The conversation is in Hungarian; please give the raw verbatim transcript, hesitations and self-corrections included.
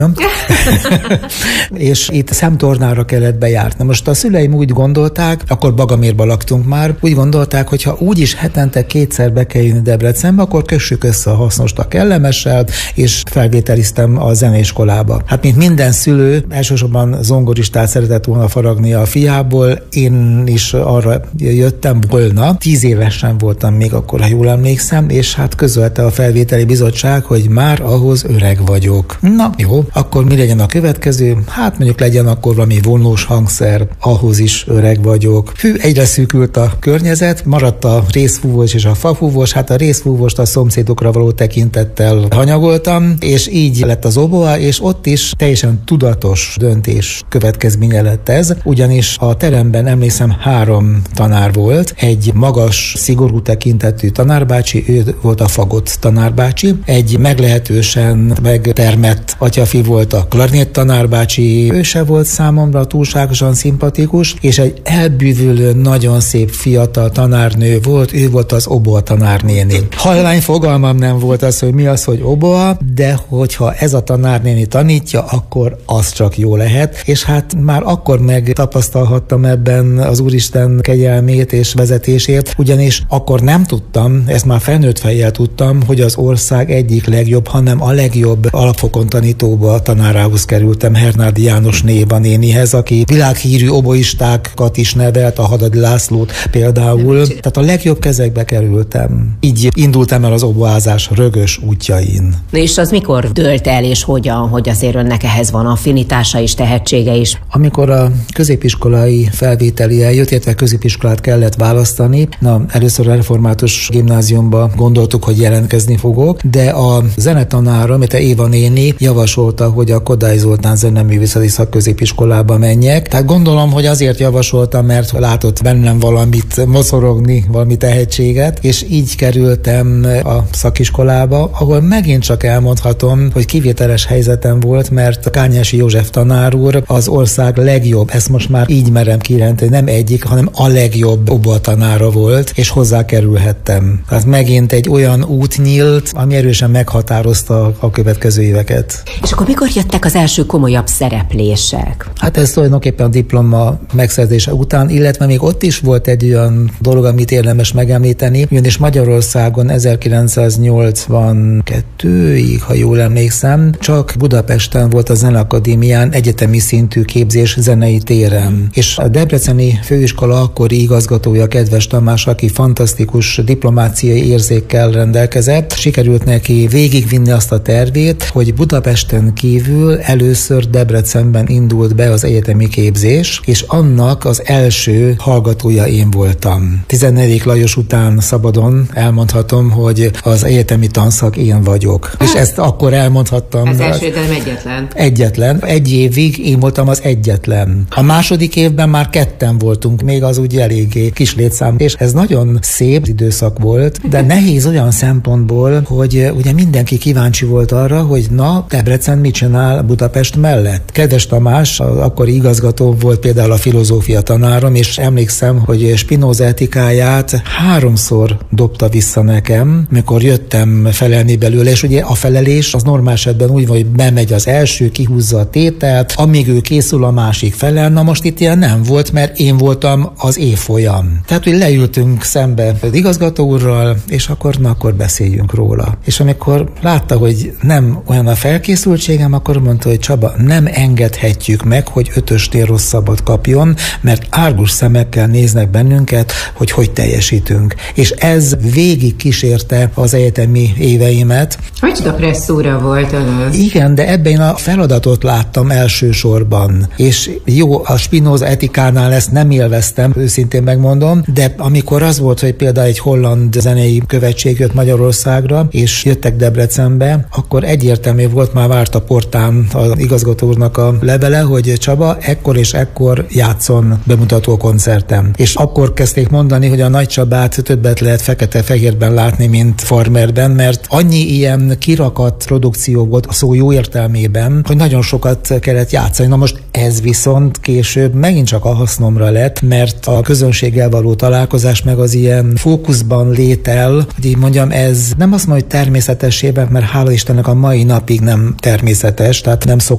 és itt szemtornára kellett bejárni. Na most a szüleim úgy gondolták, akkor Bagamérban laktunk már, úgy gondolták, hogy ha úgyis hetente kétszer be kell jönni Debrecenbe, akkor kössük össze a hasznost a kellemessel, és felvételiztem a zeneiskolába. Hát mint minden szülő, elsősorban zongoristát szeretett volna faragni a fiából, én is arra jöttem volna. Tíz évesen voltam még akkor, ha jól emlékszem, és hát közölte a felvételi bizottság, hogy már ahhoz öreg vagyok. Na jó, akkor mi legyen a következő? Hát mondjuk legyen akkor valami vonós hangszer, ahhoz is öreg vagyok. Hű, egyre szűkült a környezet, maradt a részfúvós és a fafúvós, hát a részfúvóst a szomszédokra való tekintettel hanyagoltam, és így lett az oboa, és ott is teljesen tudatos döntés következménye lett ez, ugyanis a teremben emlékszem három tanár volt, egy magas, szigorú tekintetű tanárbácsi, ő volt a fagott tanárbácsi, egy meglehetősen megtermett atyafi volt a klarinett tanárbácsi, ő se volt számomra túlságosan szimpatikus, és egy elbűvülő, nagyon szép fiatal tanárnő volt, ő volt az oboa tanárnéni. Hallány fogalmam nem volt az, hogy mi az, hogy oboa, de hogyha ez a tanárnéni tanítja, akkor az csak jó lehet, és hát már akkor megtapasztalhattam ebben az Úristen kegyelmét és vezetését, ugyanis akkor nem tudtam, ezt már felnőtt fejjel tudtam, hogy az ország egyik legjobb, hanem a legjobb alapfokon tanítóba a tanárához kerültem, Hernádi János Néva nénihez, aki világhírű oboistákat is nevelt, a Hadadi Lászlót például. Tehát a legjobb kezekbe kerültem. Így indultam el az oboázás rögös útjain. És az mikor dőlt el, és hogyan, hogy azért önnek ehhez van affinitása is, tehetsége is? Amikor a középiskolai felvételi eljött, illetve középiskolát kellett választani, na, először a református gimnáziumba gondoltuk, hogy jelentkezni fogok, de a zenetanára, amit a Éva néni javasolta, hogy a Kodály Zoltán Zeneművészeti Szakközépiskolába menjek. Tehát gondolom, hogy azért javasolta, mert látott bennem valamit mocorogni, valami tehetséget, és így kerültem a szakiskolába, ahol megint csak elmondhatom, hogy kivételes helyzetem volt, mert Kányási József tanár úr az ország legjobb, ezt most már így merem kijelenteni, nem egyik, hanem a legjobb oboatanára volt, és hozzá kerülhettem. Tehát megint egy olyan út nyílt, ami erősen meghatározta a következő éveket. És akkor mikor jöttek az első komolyabb szereplések? Hát ez tulajdonképpen a diploma megszerzése után, illetve még ott is volt egy olyan dolog, amit érdemes megemlíteni, ugyanis Magyarországon ezerkilencszáznyolcvankettőig, ha jól emlékszem, csak Budapesten volt a Zeneakadémián egyetemi szintű képzés zenei téren. És a debreceni főiskola akkori igazgatója, Kedves Tamás, aki fantasztikus diplomáciai érzékkel rendelkezett, sikerült neki végigvinni azt a tervét, hogy Budapesten kívül először Debrecenben indult be az egyetemi képzés, és annak az első hallgatója én voltam. tizennegyedik Lajos után szabadon elmondhatom, hogy az egyetemi tanszak én vagyok. Hát, és ezt akkor elmondhattam. Az első, de nem egyetlen. Egyetlen. Egy évig én voltam az egyetlen. A második évben már ketten voltunk, még az úgy eléggé kis létszám, és ez nagyon szép időszak volt, de nehéz olyan szempontból, hogy ugye mindenki kíváncsi volt arra, hogy na, Debrecen mit csinál Budapest mellett. Kedves Tamás, az akkori igazgató volt például a filozófia tanárom, és emlékszem, hogy Spinoza etikáját háromszor dobta vissza nekem, mikor jöttem felelni belőle, és ugye a felelés az normál esetben úgy van, hogy bemegy az első, kihúzza a tételt, amíg ő készül, a másik felel. Na most itt ilyen nem volt, mert én voltam az évfolyam. Tehát, hogy leültünk szembe az igazgató úrral, és akkor, na, akkor beszéljünk róla. És amikor látta, hogy nem olyan a felkészültségem, akkor mondta, hogy Csaba, nem engedhetjük meg, hogy ötösnél rosszabbat kapjon, mert árgus szemekkel néznek bennünket, hogy hogy teljesítünk. És ez végig kísérte az egyetemi éveimet. Micsoda presszúra volt az? Igen, de ebben a feladatot láttam elsősorban. És jó, a Spinoza etikánál ezt nem élveztem, őszintén megmondom, de amikor az volt, hogy például egy holland zenei követség jött Magyarországra, és jöttek Debrecenbe, akkor egyértelmű volt, már várt a portán az igazgató úrnak a levele, hogy Csaba, ekkor és ekkor játszon bemutató koncertem. És akkor kezdték mondani, hogy a Nagy Csabát többet lehet fekete-fehérben látni, mint Farmerben, mert annyi ilyen kirakat produkció volt a szó jó értelmében, hogy nagyon sokat kellett játszani. Na most ez viszont később megint csak a hasznomra lett, mert a közönséggel való találkozás meg az ilyen fókuszban létel, hogy így mondjam, ez nem azt mondom, hogy természetesében, mert hála Istennek a mai napig nem természetes, tehát nem